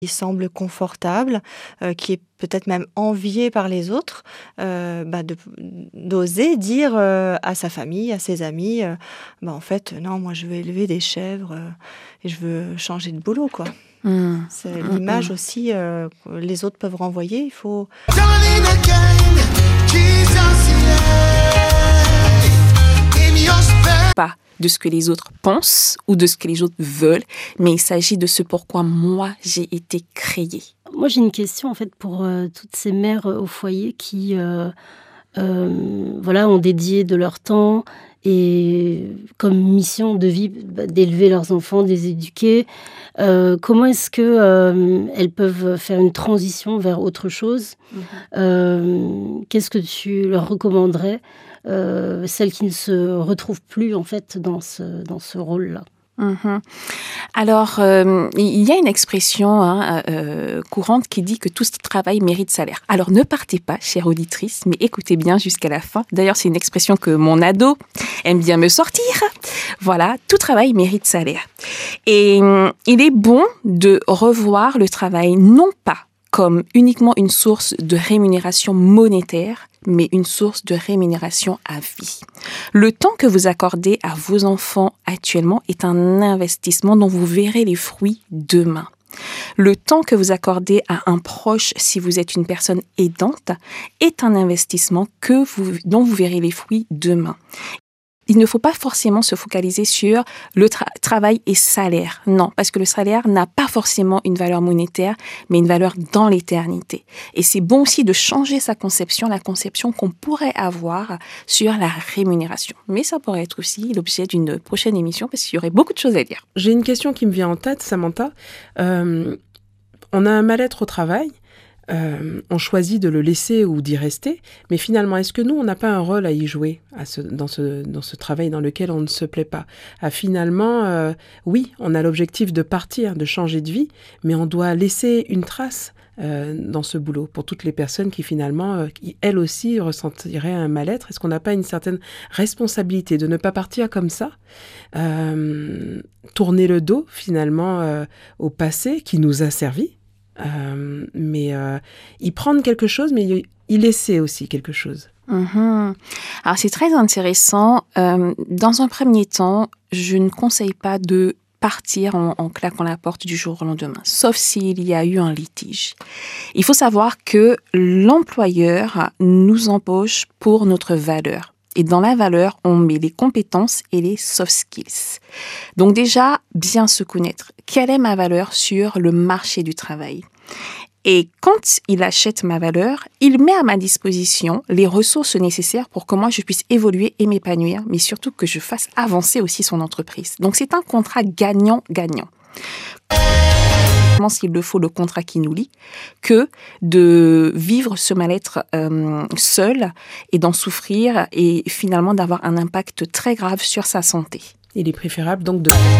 qui semble confortable, qui est peut-être même envié par les autres, d'oser dire, à sa famille, à ses amis, en fait, non, moi je veux élever des chèvres, et je veux changer de boulot, quoi. Mmh. C'est Mmh l'image mh. aussi, que les autres peuvent renvoyer. Il faut Pas de ce que les autres pensent ou de ce que les autres veulent, mais il s'agit de ce pourquoi moi j'ai été créée. Moi, j'ai une question en fait pour toutes ces mères au foyer qui ont dédié de leur temps et comme mission de vie d'élever leurs enfants, de les éduquer. Comment est-ce que elles peuvent faire une transition vers autre chose? Qu'est-ce que tu leur recommanderais, celles qui ne se retrouvent plus en fait dans ce rôle-là? Mmh. Alors, il y a une expression courante qui dit que tout travail mérite salaire. Alors, ne partez pas, chère auditrice, mais écoutez bien jusqu'à la fin. D'ailleurs, c'est une expression que mon ado aime bien me sortir. Voilà, tout travail mérite salaire. Et il est bon de revoir le travail non pas comme uniquement une source de rémunération monétaire, mais une source de rémunération à vie. Le temps que vous accordez à vos enfants actuellement est un investissement dont vous verrez les fruits demain. Le temps que vous accordez à un proche, si vous êtes une personne aidante, est un investissement dont vous verrez les fruits demain. Il ne faut pas forcément se focaliser sur le travail et salaire. Non, parce que le salaire n'a pas forcément une valeur monétaire, mais une valeur dans l'éternité. Et c'est bon aussi de changer sa conception, la conception qu'on pourrait avoir sur la rémunération. Mais ça pourrait être aussi l'objet d'une prochaine émission, parce qu'il y aurait beaucoup de choses à dire. J'ai une question qui me vient en tête, Samantha. On a un mal-être au travail. On choisit de le laisser ou d'y rester, mais finalement, est-ce que nous, on n'a pas un rôle à y jouer dans ce travail dans lequel on ne se plaît pas? Oui, on a l'objectif de partir, de changer de vie, mais on doit laisser une trace dans ce boulot pour toutes les personnes qui finalement, qui, elles aussi, ressentiraient un mal-être. Est-ce qu'on n'a pas une certaine responsabilité de ne pas partir comme ça, tourner le dos finalement au passé qui nous a servi? Y prendre quelque chose, mais y laisser aussi quelque chose. Alors, c'est très intéressant. Dans un premier temps, je ne conseille pas de partir en claquant la porte du jour au lendemain, sauf s'il y a eu un litige. Il faut savoir que l'employeur nous embauche pour notre valeur. Et dans la valeur, on met les compétences et les soft skills. Donc déjà, bien se connaître. Quelle est ma valeur sur le marché du travail? Et quand il achète ma valeur, il met à ma disposition les ressources nécessaires pour que moi je puisse évoluer et m'épanouir, mais surtout que je fasse avancer aussi son entreprise. Donc c'est un contrat gagnant-gagnant. S'il le faut, le contrat qui nous lie, que de vivre ce mal-être seul et d'en souffrir et finalement d'avoir un impact très grave sur sa santé. Il est préférable donc de